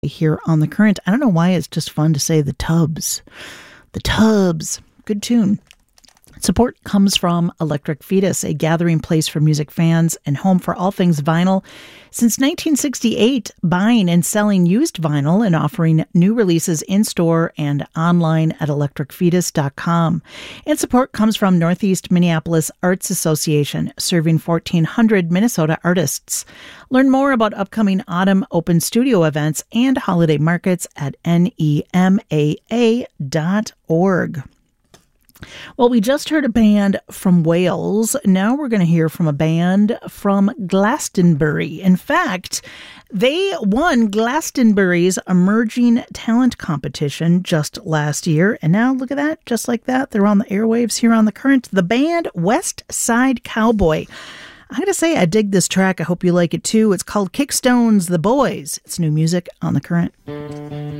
here on The Current. I don't know why it's just fun to say the Tubs. The Tubs. Good tune. Support comes from Electric Fetus, a gathering place for music fans and home for all things vinyl. Since 1968, buying and selling used vinyl and offering new releases in-store and online at electricfetus.com. And support comes from Northeast Minneapolis Arts Association, serving 1,400 Minnesota artists. Learn more about upcoming autumn open studio events and holiday markets at nemaa.org. Well, we just heard a band from Wales. Now we're going to hear from a band from Glastonbury. In fact, they won Glastonbury's Emerging Talent Competition just last year. And now, look at that, just like that, they're on the airwaves here on The Current. The band West Side Cowboy. I gotta say, I dig this track. I hope you like it too. It's called Kickstones The Boys. It's new music on The Current.